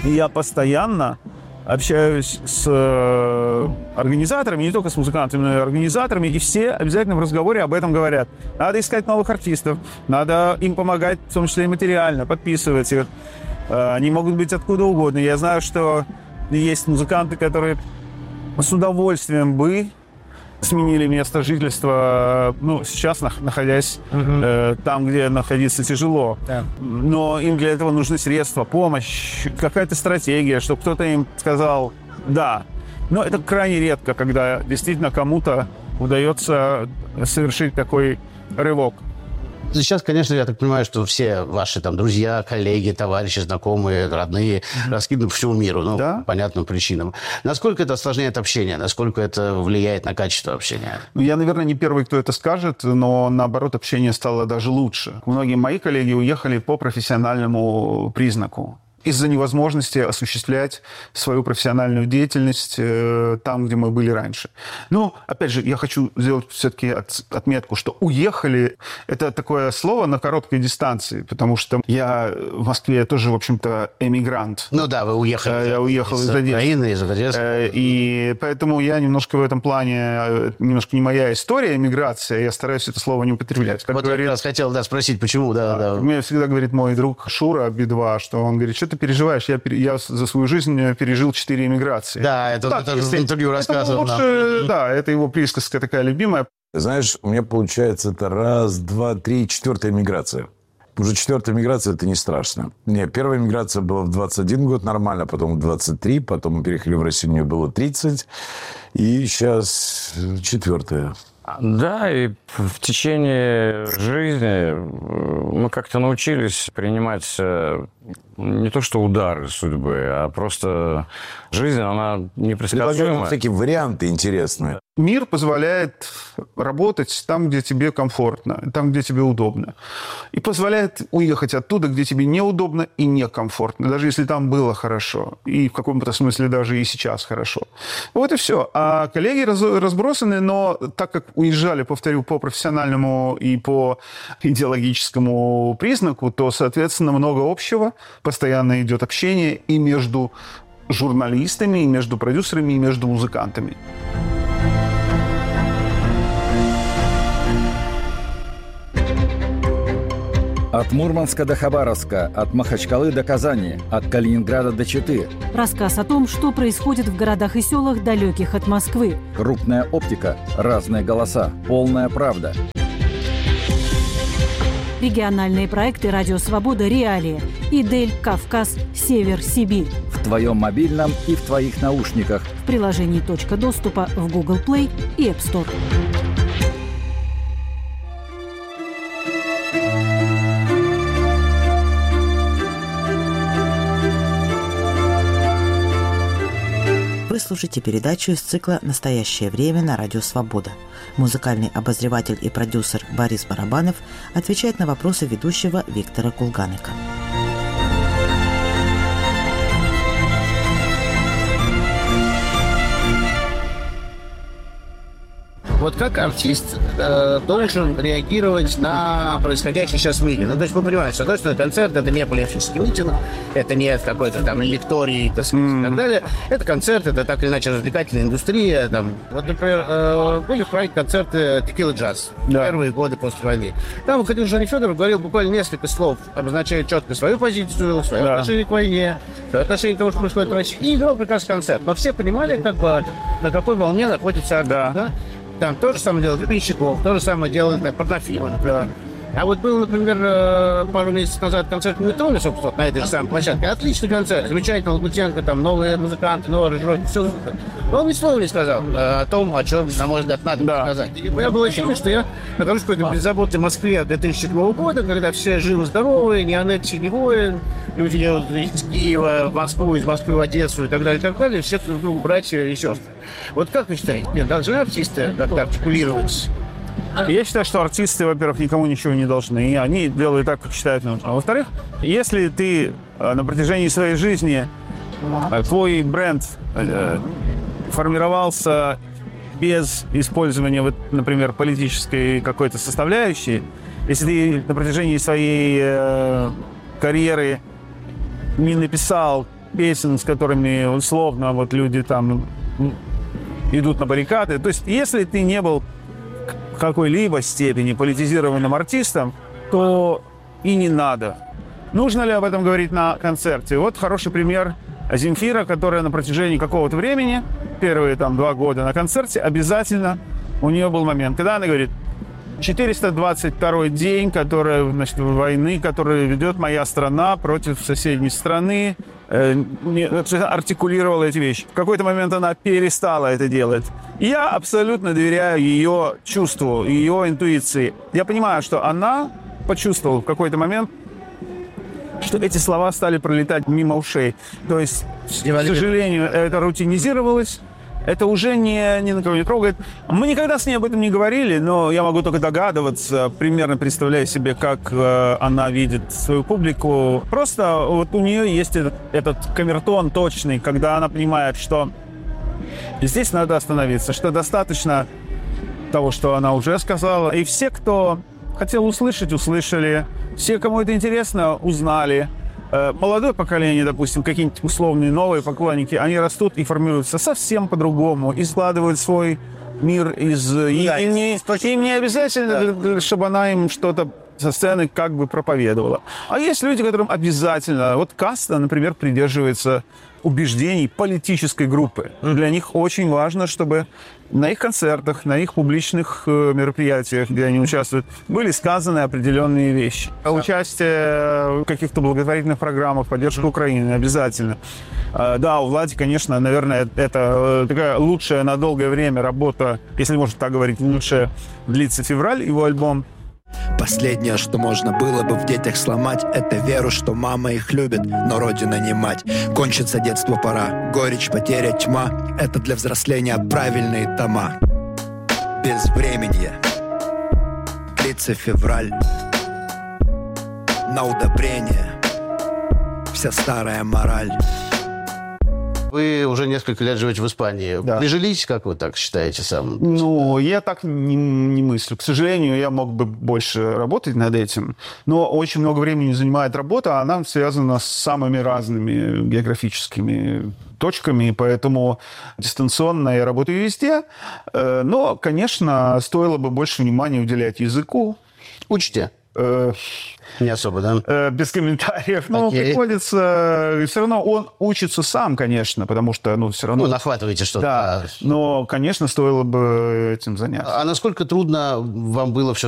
И я постоянно общаюсь с организаторами, не только с музыкантами, но и организаторами, и все обязательно в разговоре об этом говорят. Надо искать новых артистов, надо им помогать, в том числе и материально, подписывать их. Они могут быть откуда угодно. Я знаю, что есть музыканты, которые с удовольствием бы сменили место жительства, сейчас находясь там, где находиться тяжело. Да. Но им для этого нужны средства, помощь, какая-то стратегия, чтобы кто-то им сказал «да». Но это крайне редко, когда действительно кому-то удается совершить такой рывок. Сейчас, конечно, я так понимаю, что все ваши там друзья, коллеги, товарищи, знакомые, родные раскиданы по всему миру, по понятным причинам. Насколько это осложняет общение? Насколько это влияет на качество общения? Я, наверное, не первый, кто это скажет, но, наоборот, общение стало даже лучше. Многие мои коллеги уехали по профессиональному признаку. Из-за невозможности осуществлять свою профессиональную деятельность там, где мы были раньше. Но, опять же, я хочу сделать все-таки отметку, что «уехали» — это такое слово на короткой дистанции, потому что я в Москве тоже, в общем-то, эмигрант. Ну да, вы уехали. Я уехал из Украины, из Одессы. И поэтому я немножко в этом плане, немножко не моя история эмиграция, я стараюсь это слово не употреблять. Как говорит, я раз хотел спросить, почему, да. Мне всегда говорит мой друг Шура Би-2, что он говорит, что ты переживаешь? Я за свою жизнь пережил 4 эмиграции. Да, это в интервью рассказывал нам. Да, это его присказка такая любимая. Знаешь, у меня получается это 1, 2, 3, 4-я эмиграция. Уже 4-я эмиграция – это не страшно. Нет, первая эмиграция была в 21 год, нормально, потом в 23, потом мы переехали в Россию, мне было 30, и сейчас 4-я. Да, и в течение жизни мы как-то научились принимать не то что удары судьбы, а просто жизнь, она непредсказуема. Такие варианты интересные. Мир позволяет работать там, где тебе комфортно, там, где тебе удобно. И позволяет уехать оттуда, где тебе неудобно и некомфортно, даже если там было хорошо. И в каком-то смысле даже и сейчас хорошо. Вот и все. А коллеги разбросаны, но так как уезжали, повторю, по профессиональному и по идеологическому признаку, то, соответственно, много общего. Постоянно идет общение и между журналистами, и между продюсерами, и между музыкантами. От Мурманска до Хабаровска, от Махачкалы до Казани, от Калининграда до Читы. Рассказ о том, что происходит в городах и селах, далеких от Москвы. Крупная оптика, разные голоса, полная правда. Региональные проекты «Радио Свобода. Реалии». Идель, Кавказ, Север, Сибирь. В твоем мобильном и в твоих наушниках. В приложении «Точка доступа» в Google Play и App Store. Вы слушаете передачу из цикла «Настоящее время» на Радио Свобода. Музыкальный обозреватель и продюсер Борис Барабанов отвечает на вопросы ведущего Виктора Кулганика. Вот как артист должен реагировать на происходящее сейчас в мире? Ну, то есть вы понимаете, что концерт – это не политический митинг, это не какой-то там лекторий, так сказать, и так далее. Это концерт, это так или иначе развлекательная индустрия. Там. Вот, например, были в проекте концерты «Текила Джаз» первые годы после войны. Там выходил Женя Федоров, говорил буквально несколько слов, обозначая четко свою позицию, свое отношение к войне, свое отношение к тому, что происходит в России, и играл прекрасный концерт. Но все понимали, как бы, на какой волне находится артист, да? Там то же самое делает Гребенщиков, то же самое делает Порнофилов, например. А вот был, например, пару месяцев назад концерт в Метроне, собственно, на этой же самой площадке. Отличный концерт, замечательно, Лагутенко, там новые музыканты, новые аранжировки, все. Но он ни слова не сказал о том, о чем, на мой взгляд, надо сказать. И я был ощущение, что я нахожусь в какой-то беззаботной Москве 2007 года, когда все живы-здоровы, ни аннексии, ни воин, люди едут из Киева в Москву, из Москвы в Одессу и так далее, все друг другу братья и сестры. Вот как вы считаете, должны артисты как-то артикулировать? Я считаю, что артисты, во-первых, никому ничего не должны, и они делают так, как считают нужным. А во-вторых, если ты на протяжении своей жизни, твой бренд формировался без использования, например, политической какой-то составляющей, если ты на протяжении своей карьеры не написал песен, с которыми условно вот люди там идут на баррикады. То есть если ты не был в какой-либо степени политизированным артистом, то и не надо. Нужно ли об этом говорить на концерте? Вот хороший пример Земфира, которая на протяжении какого-то времени, первые там 2 года на концерте, обязательно у нее был момент, когда она говорит: 422-й день, значит, войны, которую ведет моя страна против соседней страны, артикулировала эти вещи. В какой-то момент она перестала это делать. Я абсолютно доверяю ее чувству, ее интуиции. Я понимаю, что она почувствовала в какой-то момент, что эти слова стали пролетать мимо ушей. То есть, к сожалению, это рутинизировалось. Это уже ни на кого не трогает. Мы никогда с ней об этом не говорили, но я могу только догадываться, примерно представляя себе, как она видит свою публику. Просто вот у нее есть этот камертон точный, когда она понимает, что здесь надо остановиться, что достаточно того, что она уже сказала. И все, кто хотел услышать, услышали. Все, кому это интересно, узнали. Молодое поколение, допустим, какие-нибудь условные новые поклонники, они растут и формируются совсем по-другому, и складывают свой мир из... Им не обязательно, чтобы она им что-то со сцены как бы проповедовала. А есть люди, которым обязательно... Вот каста, например, придерживается убеждений политической группы. Для них очень важно, чтобы на их концертах, на их публичных мероприятиях, где они участвуют, были сказаны определенные вещи. Участие в каких-то благотворительных программах, поддержка Украины обязательно. Да, у Влади, конечно, наверное, это такая лучшая на долгое время работа, если можно так говорить, лучшая длится февраль, его альбом. Последнее, что можно было бы в детях сломать, это веру, что мама их любит, но родина не мать. Кончится детство, пора, горечь, потеря, тьма. Это для взросления правильные тома. Безвременье, длится февраль. На удобрение вся старая мораль. Вы уже несколько лет живете в Испании. Да. Прижились, как вы так считаете сам? Ну, я так не мыслю. К сожалению, я мог бы больше работать над этим, но очень много времени занимает работа, а она связана с самыми разными географическими точками, поэтому дистанционно я работаю везде. Но, конечно, стоило бы больше внимания уделять языку. Учите? Не особо, да? Без комментариев. Но приходится... Все равно он учится сам, конечно, потому что, все равно... Нахватываете что-то. Да, но, конечно, стоило бы этим заняться. А насколько трудно вам было все